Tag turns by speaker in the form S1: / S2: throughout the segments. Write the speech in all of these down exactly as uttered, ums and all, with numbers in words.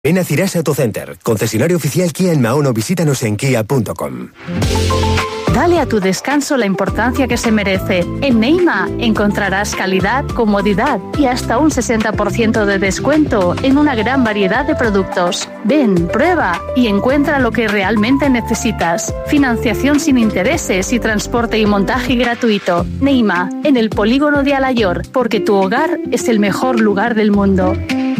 S1: Ven a Cirasa Autocenter, concesionario oficial Kia en Mahón o visítanos en kia punto com.
S2: Dale a tu descanso la importancia que se merece. En Neima encontrarás calidad, comodidad y hasta un sesenta por ciento de descuento en una gran variedad de productos. Ven, prueba y encuentra lo que realmente necesitas. Financiación sin intereses y transporte y montaje gratuito. Neima, en el polígono de Alayor, porque tu hogar es el mejor lugar del mundo.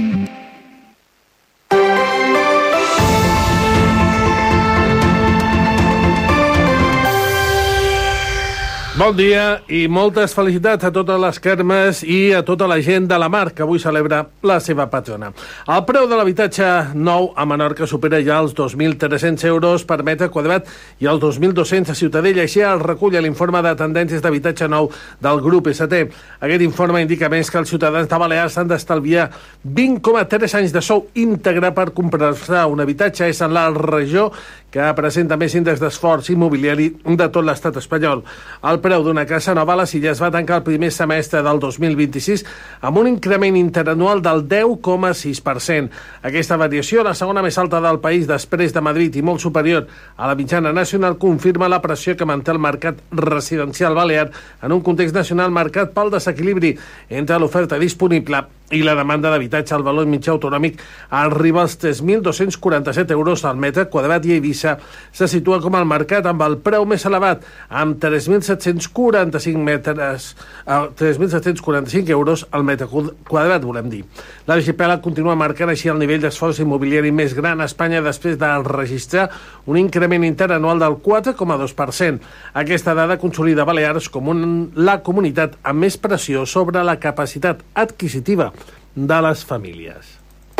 S3: Bon dia i moltes felicitats a totes les Carmes i a tota la gent de la Mar, que avui celebra la seva patrona. El preu de l'habitatge nou a Menorca supera ja els dos mil tres-cents euros per metre quadrat i els dos mil dos-cents a Ciutadella. Així el recull l'informe de tendències d'habitatge nou del grup S T. Aquest informe indica més que els ciutadans de Balears han d'estalviar vint coma tres anys de sou íntegre per comprar-se un habitatge. És en la regió que presenta més índex d'esforç immobiliari de tot l'estat espanyol. El preu d'una casa nova a les Illes va tancar el primer semestre del dos mil vint-i-sis amb un increment interanual del deu coma sis per cent. Aquesta variació, la segona més alta del país després de Madrid i molt superior a la mitjana nacional, confirma la pressió que manté el mercat residencial balear en un context nacional marcat pel desequilibri entre l'oferta disponible i la demanda d'habitatge. El valor mitjà autonòmic arriba als tres mil dos-cents quaranta-set euros al metre quadrat i Eivissa se situa com el mercat amb el preu més elevat, amb tres mil set-cents quaranta-cinc metres, eh, tres mil set-cents quaranta-cinc euros al metre quadrat, volem dir. L'arxipèlag continua marcant així el nivell d'esforç immobiliari més gran a Espanya després de registrar un increment interanual del quatre coma dos per cent. Aquesta dada consolida Balears com un, la comunitat amb més pressió sobre la capacitat adquisitiva de les famílies.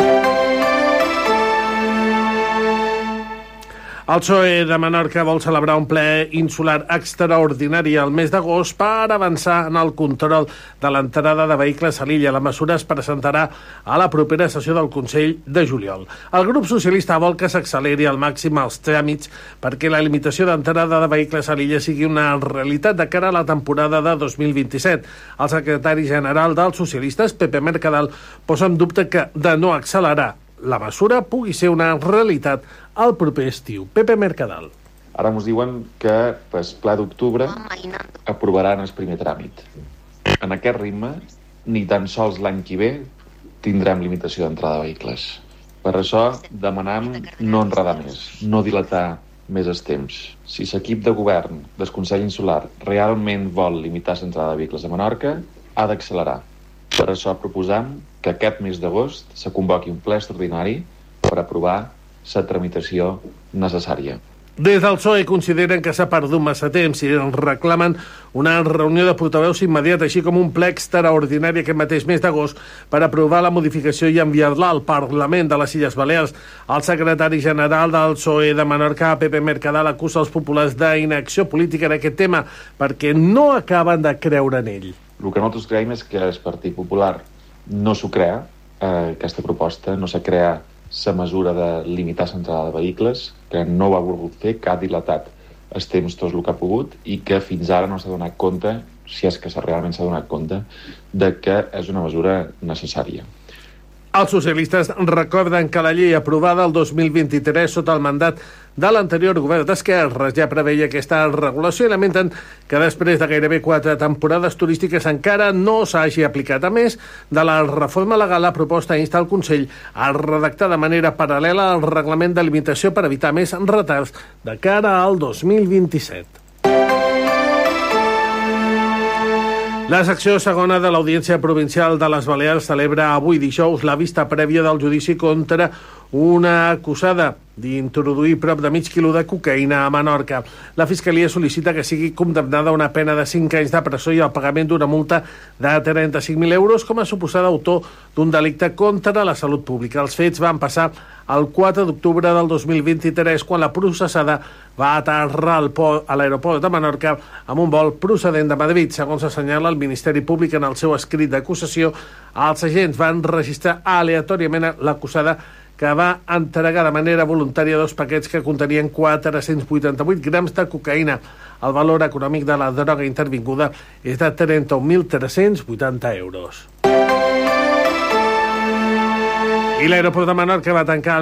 S3: El P S O E de Menorca vol celebrar un ple insular extraordinari al mes d'agost per avançar en el control de l'entrada de vehicles a l'illa. La mesura es presentarà a la propera sessió del Consell de juliol. El grup socialista vol que s'acceleri al màxim els tràmits perquè la limitació d'entrada de vehicles a l'illa sigui una realitat de cara a la temporada de dos mil vint-i-set. El secretari general dels socialistes, Pepe Mercadal, posa en dubte que, de no accelerar la mesura, pugui ser una realitat al proper estiu. Pepe Mercadal.
S4: Ara ens diuen que el ple d'octubre aprovaran el primer tràmit. En aquest ritme, ni tan sols l'any que ve tindrem limitació d'entrada de vehicles. Per això demanam no enredar més, no dilatar més el temps. Si l'equip de govern del Consell Insular realment vol limitar l'entrada de vehicles a Menorca, ha d'accelerar. Per això proposam que aquest mes d'agost se convoqui un ple extraordinari per aprovar la tramitació necessària.
S3: Des del P S O E consideren que s'ha perdut massa temps i reclamen una reunió de portaveus immediata, així com un ple extraordinari aquest mateix mes d'agost per aprovar la modificació i enviar-la al Parlament de les Illes Balears. El secretari general del P S O E de Menorca, Pepe Mercadal, acusa els populars d'inacció política en aquest tema perquè no acaben de creure en ell.
S4: El que nosaltres creiem és que el Partit Popular no s'ho crea, eh, aquesta proposta, no s'ha creat la mesura de limitar l'entrada de vehicles, que no ho ha volgut fer, que ha dilatat els temps tot el que ha pogut i que fins ara no s'ha donat compte, si és que realment s'ha donat compte, de que és una mesura necessària.
S3: Els socialistes recorden que la llei aprovada el dos mil vint-i-tres sota el mandat de l'anterior govern d'esquerres ja preveia aquesta regulació i lamenten que després de gairebé quatre temporades turístiques encara no s'hagi aplicat. A més de la reforma legal, la proposta insta al Consell a redactar de manera paral·lela el reglament de limitació per evitar més retards de cara al dos mil vint-i-set. La secció segona de l'Audiència Provincial de les Balears celebra avui dijous la vista prèvia del judici contra una acusada d'introduir prop de mig quilo de cocaïna a Menorca. La Fiscalia sol·licita que sigui condemnada a una pena de cinc anys de presó i el pagament d'una multa de trenta-cinc mil euros com a suposada autor d'un delicte contra la salut pública. Els fets van passar el quatre d'octubre del dos mil vint-i-tres, quan la processada va aterrar al port, a l'aeroport de Menorca amb un vol procedent de Madrid. Segons assenyala el Ministeri Públic en el seu escrit d'acusació, els agents van registrar aleatòriament l'acusada, que va entregar de manera voluntària dos paquets que contenien quatre-cents vuitanta-vuit grams de cocaïna. El valor econòmic de la droga intervinguda és de trenta-un mil tres-cents vuitanta euros. I l'aeroport de Menorca va tancar